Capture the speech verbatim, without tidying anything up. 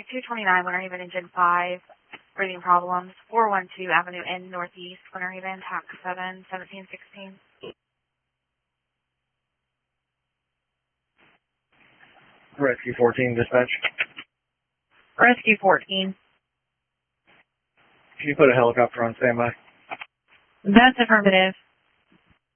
two twenty-nine, Winter Haven, Engine five, breathing problems. four one two Avenue N Northeast, Winter Haven, T A C seven, seventeen sixteen. Rescue fourteen, dispatch. Rescue fourteen. Can you put a helicopter on standby? That's affirmative.